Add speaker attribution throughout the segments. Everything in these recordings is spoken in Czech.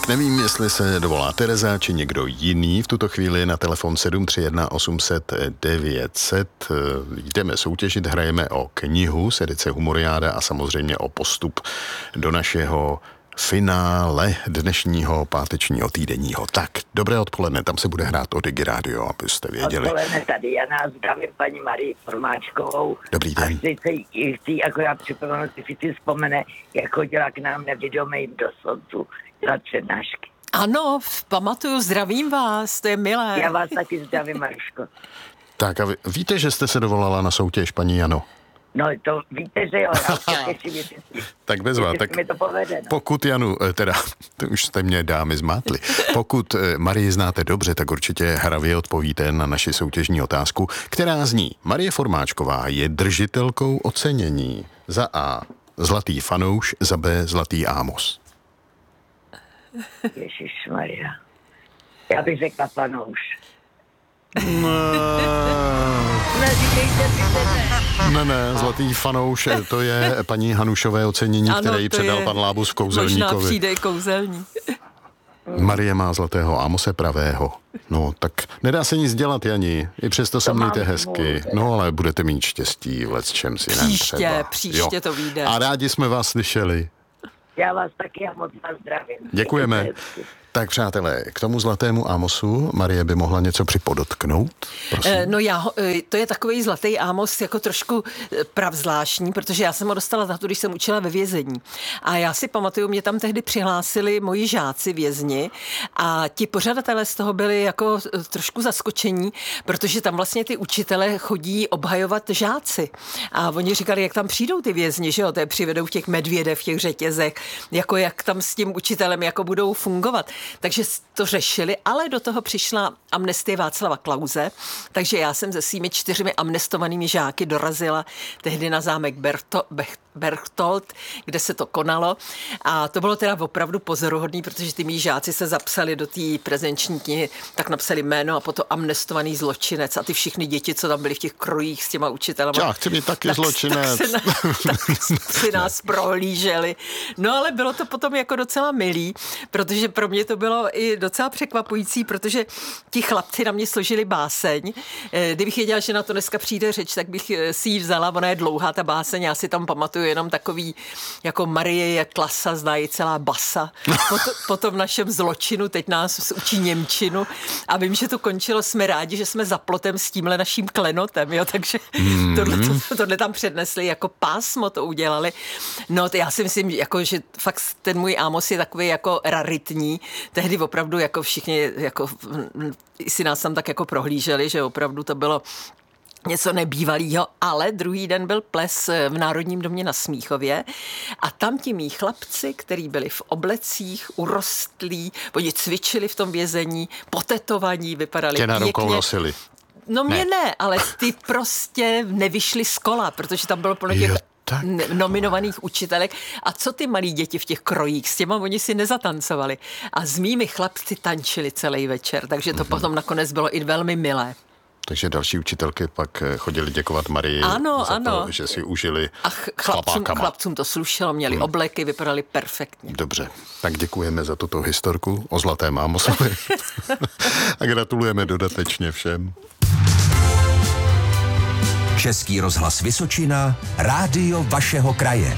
Speaker 1: Tak nevím, jestli se dovolá Tereza či někdo jiný v tuto chvíli na telefon 731 800 900. Jdeme soutěžit, hrajeme o knihu z edice Humoriáda a samozřejmě o postup do našeho finále dnešního pátečního týdenního. Tak, dobré odpoledne, tam se bude hrát o Digi Radio, abyste věděli.
Speaker 2: Odpoledne tady, já nás zdravím paní Marii Formáčkovou.
Speaker 1: Dobrý den.
Speaker 2: A chci akorát připomenout, si vzpomene, jak chodila k nám na Vědomí do Soncu dělat přednášky.
Speaker 3: Ano, pamatuju, zdravím vás, to je milé.
Speaker 2: Já vás taky zdravím, Maruško.
Speaker 1: Tak a víte, že jste se dovolala na soutěž, paní Jano?
Speaker 2: No to víte, že jo, já se těším,
Speaker 1: tak bezvá, tak
Speaker 2: mi to povede, no.
Speaker 1: Pokud Janu, teda, to už jste mě dámy zmátli, pokud Marii znáte dobře, tak určitě hravě odpovíte na naši soutěžní otázku, která zní: Marie Formáčková je držitelkou ocenění za A. Zlatý fanouš, za B. Zlatý Ámos.
Speaker 2: Ježišmarja. Já bych řekla fanouš.
Speaker 1: Ne, zlatý fanouš, to je paní Hanušové ocenění, ano, které jí předal pan Lábus v Kouzelníkovi.
Speaker 3: Možná přijde kouzelník.
Speaker 1: Marie má zlatého Ámose pravého. No, tak nedá se nic dělat, Jani. I přesto se mějte hezky. No, ale budete mít štěstí v lecčem si
Speaker 3: Příště to vyjde.
Speaker 1: A rádi jsme vás slyšeli.
Speaker 2: Já vás taky a moc vás zdravím.
Speaker 1: Děkujeme. Tak přátelé, k tomu zlatému Ámosu Marie by mohla něco připodotknout?
Speaker 3: No to je takový zlatý Ámos jako trošku pravzvláštní, protože já jsem ho dostala za to, když jsem učila ve vězení. A já si pamatuju, mě tam tehdy přihlásili moji žáci vězni a ti pořadatelé z toho byli jako trošku zaskočení, protože tam vlastně ty učitele chodí obhajovat žáci. A oni říkali, jak tam přijdou ty vězni, že jo, to je přivedou v těch medvědech, v těch řetězech, jako jak tam s tím učitelem jako budou fungovat. Takže to řešili, ale do toho přišla amnestie Václava Klause, takže já jsem se svými 4 amnestovanými žáky dorazila tehdy na zámek Berchtold, kde se to konalo a to bylo teda opravdu pozoruhodný, protože ty mý žáci se zapsali do té prezenční knihy, tak napsali jméno a potom amnestovaný zločinec a ty všichni děti, co tam byly v těch krojích s těma učitelama.
Speaker 1: Já chci být taky zločinec.
Speaker 3: Tak si nás prohlíželi. No ale bylo to potom jako docela milý, protože pro mě to bylo i docela překvapující, protože ti chlapci na mě složili báseň. Kdybych věděla, že na to dneska přijde řeč, tak bych si ji vzala, ona je dlouhá ta báseň, já si tam pamatuju jenom takový, jako Marie je klasa, zná ji celá basa. Po tom našem zločinu, teď nás učí němčinu a vím, že to končilo, jsme rádi, že jsme za plotem s tímhle naším klenotem, jo, takže tohle tam přednesli, jako pásmo to udělali. No, já si myslím, jako, že fakt ten můj Ámos je takový jako raritní. Tehdy opravdu jako všichni jako si nás tam tak jako prohlíželi, že opravdu to bylo něco nebývalého, ale druhý den byl ples v Národním domě na Smíchově a tam ti mí chlapci, který byli v oblecích, urostlí, oni cvičili v tom vězení, potetovaní, vypadali
Speaker 1: tě na
Speaker 3: pěkně.
Speaker 1: rukou nosili.
Speaker 3: No mě ne, ale ty prostě nevyšli z kola, protože tam bylo plno těch nominovaných učitelek. A co ty malí děti v těch krojích? S těma oni si nezatancovali. A s mými chlapci tančili celý večer, takže to potom nakonec bylo i velmi milé.
Speaker 1: Takže další učitelky pak chodili děkovat Marii za to, že si užili
Speaker 3: chlapcům to slušelo, měli obleky, vypadali perfektně.
Speaker 1: Dobře, tak děkujeme za tuto historku o zlatém Ámosovi a gratulujeme dodatečně všem.
Speaker 4: Český rozhlas Vysočina, rádio vašeho kraje.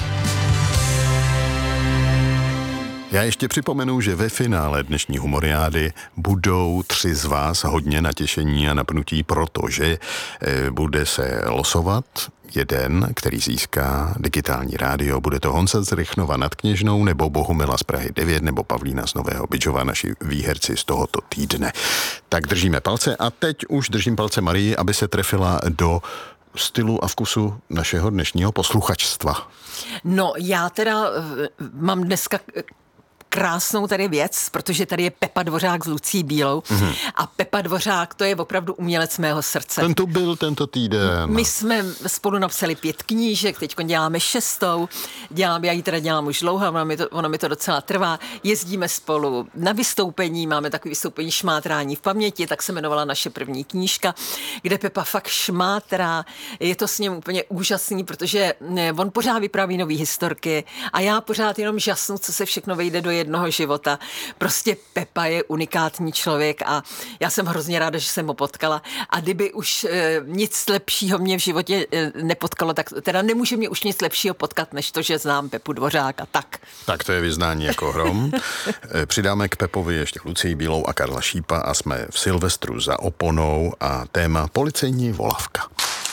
Speaker 1: Já ještě připomenu, že ve finále dnešní Humoriády budou 3 z vás hodně natěšení a napnutí, protože bude se losovat jeden, který získá digitální rádio. Bude to Honza z Rychnova nad Kněžnou, nebo Bohumila z Prahy 9, nebo Pavlína z Nového Bydžova, naši výherci z tohoto týdne. Tak držíme palce a teď už držím palce Marii, aby se trefila do stylu a vkusu našeho dnešního posluchačstva.
Speaker 3: No, já teda mám dneska krásnou tady věc, protože tady je Pepa Dvořák s Lucí Bílou. A Pepa Dvořák, to je opravdu umělec mého srdce.
Speaker 1: Ten tu byl tento týden.
Speaker 3: My jsme spolu napsali 5 knížek, teď děláme 6. Já ji teda dělám už dlouho, ono mi to docela trvá. Jezdíme spolu na vystoupení, máme takové vystoupení Šmátrání v paměti, tak se jmenovala naše první knížka, kde Pepa fakt šmátrá. Je to s ním úplně úžasný, protože on pořád vypráví nový historky a já pořád jenom žasnu, co se všechno vejde do jednoho života. Prostě Pepa je unikátní člověk a já jsem hrozně ráda, že jsem ho potkala. A kdyby už nic lepšího mě v životě nepotkalo, tak teda nemůže mě už nic lepšího potkat, než to, že znám Pepu Dvořáka.
Speaker 1: Tak to je vyznání jako hrom. Přidáme k Pepovi ještě Lucii Bílou a Karla Šípa a jsme v Silvestru za oponou a téma policejní volavka.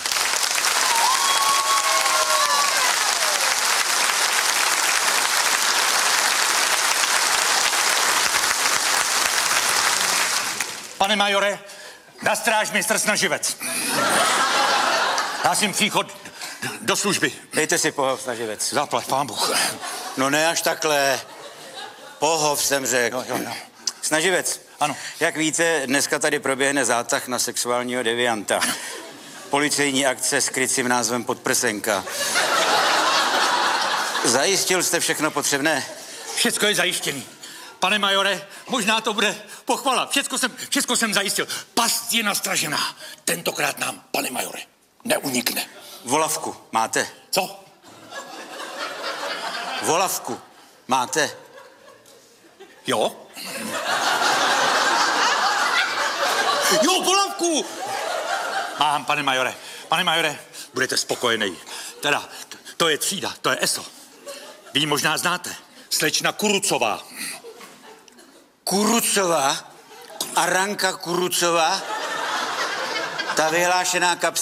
Speaker 5: Pane majore, na stráž mistr Snaživec. Já jsem příchod do služby.
Speaker 6: Dejte si pohov, Snaživec.
Speaker 5: Zaplať pán Bůh.
Speaker 6: No ne až takhle. Pohov jsem řekl.
Speaker 5: Jo.
Speaker 6: Snaživec.
Speaker 5: Ano.
Speaker 6: Jak víte, dneska tady proběhne zátah na sexuálního devianta. Policejní akce s krycím názvem Podprsenka. Zajistil jste všechno potřebné?
Speaker 5: Všecko je zajištěný. Pane majore, možná to bude pochvala. Všecko jsem zajistil. Past je nastražená. Tentokrát nám, pane majore, neunikne.
Speaker 6: Volavku máte?
Speaker 5: Co?
Speaker 6: Volavku máte?
Speaker 5: Jo? Jo, volavku! Mám, pane majore. Pane majore, budete spokojený. Teda, to je třída, to je ESO. Vy ji možná znáte. Slečna Kurucová.
Speaker 6: Kurucová? Aranka Kurucová? Ta vyhlášená